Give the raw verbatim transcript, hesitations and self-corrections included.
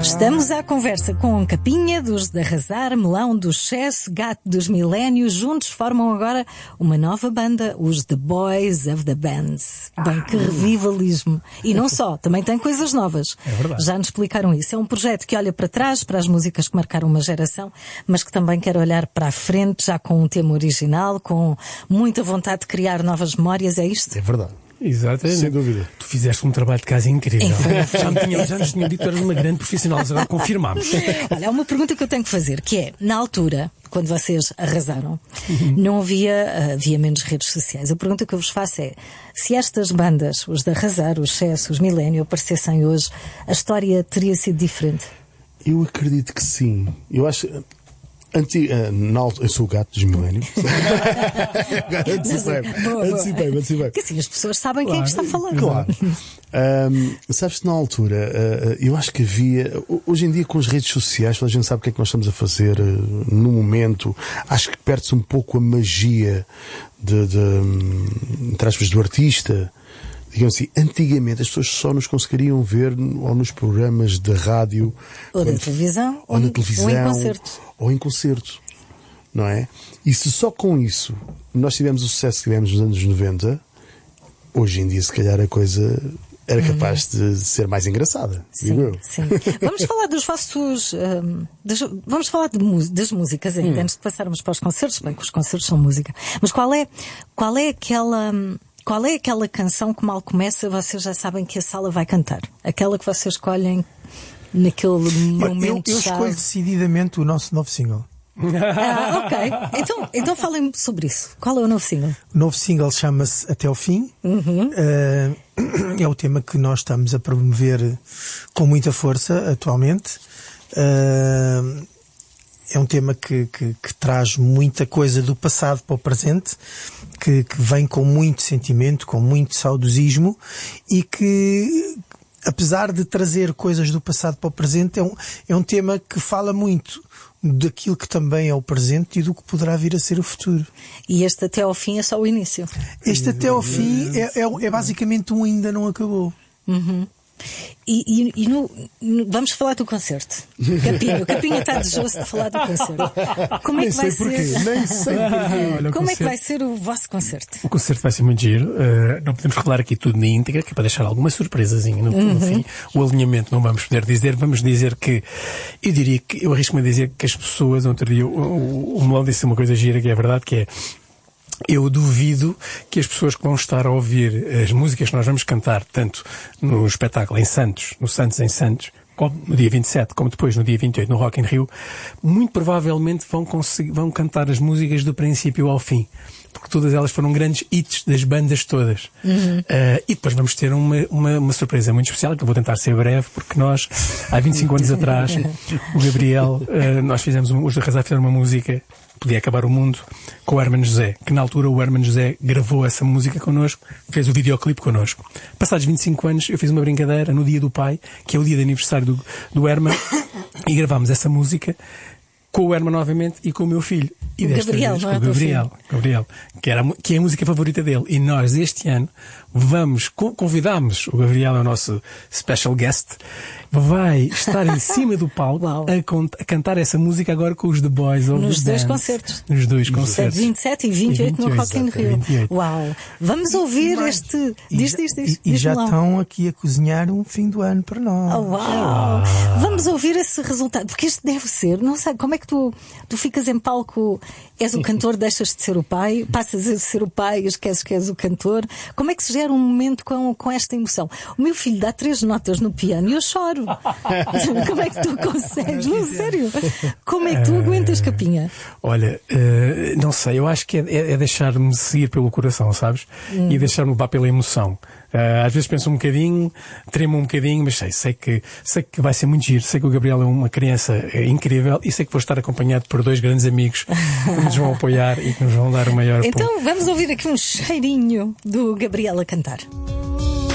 Estamos à conversa com Capinha, dos de Arrasar, Melão do Excesso, Gato dos Milénios. Juntos formam agora uma nova banda, os The Boys of the Bands. Bem, que revivalismo. E não só, também tem coisas novas. É verdade. Já nos explicaram isso. É um projeto que olha para trás, para as músicas que marcaram uma geração, mas que também quer olhar para a frente, já com um tema original, com muita vontade de criar novas memórias. É isto? É verdade. Exatamente. Sem dúvida. Tu fizeste um trabalho de casa incrível. Enfim. Já, me tinha, já nos tinham dito que eras uma grande profissional, mas agora confirmámos. Olha, há uma pergunta que eu tenho que fazer, que é, na altura, quando vocês arrasaram, não havia, havia menos redes sociais. A pergunta que eu vos faço é, se estas bandas, os de Arrasar, os Excesso, os Milénio, aparecessem hoje, a história teria sido diferente? Eu acredito que sim. Eu acho... Anti, uh, na, eu sou o gato dos milénios. Antecipei-me, antecipei-me, antecipei-me. Que assim as pessoas sabem claro. Quem é que está falando. Claro. Um, sabes que na altura, uh, eu acho que havia. Hoje em dia, com as redes sociais, toda a gente sabe o que é que nós estamos a fazer uh, no momento. Acho que perde-se um pouco a magia de, de, entre aspas, do artista. Digamos assim, antigamente as pessoas só nos conseguiriam ver ou nos programas de rádio ou na televisão ou, na televisão, ou em concerto. Ou em concerto, não é? E se só com isso nós tivemos o sucesso que tivemos nos anos noventa, hoje em dia se calhar a coisa era capaz uhum. de ser mais engraçada. Sim, digo eu. Sim. Vamos falar dos vossos. Um, das, vamos falar de, das músicas ainda, hum. antes de passarmos para os concertos, bem que os concertos são música. Mas qual é, qual é aquela. Qual é aquela canção que mal começa, vocês já sabem que a sala vai cantar? Aquela que vocês escolhem naquele momento. Eu, eu escolho decididamente o nosso novo single. Ah, ok. Então, então falem sobre isso. Qual é o novo single? O novo single chama-se Até ao Fim. Uhum. Uh, é o tema que nós estamos a promover com muita força atualmente. Uh, É um tema que, que, que traz muita coisa do passado para o presente, que, que vem com muito sentimento, com muito saudosismo e que, apesar de trazer coisas do passado para o presente, é um, é um tema que fala muito daquilo que também é o presente e do que poderá vir a ser o futuro. E este Até ao Fim é só o início? Este Até ao Fim é, é, é basicamente um ainda não acabou. Uhum. E, e, e no, no, vamos falar do concerto. Capinha, o Capinha está desejoso de falar do concerto. Como é que vai ser? Nem sei porquê. Olha, Como é que vai ser o vosso concerto? O concerto vai ser muito giro. Uh, não podemos revelar aqui tudo na íntegra, que é para deixar alguma surpresazinha no, uhum. no fim. O alinhamento não vamos poder dizer. Vamos dizer que, eu diria que, eu arrisco-me a dizer que as pessoas, ontem dia, o, o, o Melão disse uma coisa gira, que é verdade, que é, eu duvido que as pessoas que vão estar a ouvir as músicas que nós vamos cantar, tanto no espetáculo em Santos, no Santos em Santos, como no dia vinte e sete, como depois no dia vinte e oito no Rock in Rio, muito provavelmente vão, conseguir, vão cantar as músicas do princípio ao fim. Porque todas elas foram grandes hits das bandas todas. Uhum. Uh, e depois vamos ter uma, uma, uma surpresa muito especial, que eu vou tentar ser breve, porque nós, há vinte e cinco anos atrás, o Gabriel, uh, nós fizemos, os de Arrasar fizeram uma música, Podia Acabar o Mundo, com o Hermano José, que na altura o Hermano José gravou essa música connosco, fez o videoclipe connosco. Passados vinte e cinco anos, eu fiz uma brincadeira no dia do pai, que é o dia de aniversário do, do Hermano, e gravámos essa música com o Herman novamente e com o meu filho. E o desta Gabriel, vez, não com é o Gabriel, Gabriel, que, era, que é a música favorita dele. E nós, este ano, vamos, convidamos, o Gabriel é o nosso special guest, vai estar em cima do palco a, a cantar essa música agora com os The Boys of Nos the dois Bands. concertos. Nos dois concertos. vinte e sete e vinte e oito no Rock in Rio. vinte e oito. Uau! Vamos ouvir e, este... Diz, diz, diz. E, e diz já lá. estão aqui a cozinhar um fim do ano para nós. Oh, uau! Ah. Vamos ouvir esse resultado, porque este deve ser, não sei, como é que tu, tu ficas em palco, és o cantor, deixas de ser o pai, passas a ser o pai e esqueces que és o cantor. Como é que se gera um momento com, com esta emoção? O meu filho dá três notas no piano e eu choro. Como é que tu consegues? Não, sério. Como é que tu aguentas, Capinha? Olha, uh, não sei, eu acho que é, é deixar-me seguir pelo coração, sabes? Hum. E deixar-me levar pela emoção. Uh, às vezes penso um bocadinho, tremo um bocadinho, mas sei, sei que, sei que vai ser muito giro. Sei que o Gabriel é uma criança incrível e sei que vou estar acompanhado por dois grandes amigos que nos vão apoiar e que nos vão dar o maior Então ponto. Vamos ouvir aqui um cheirinho do Gabriel a cantar.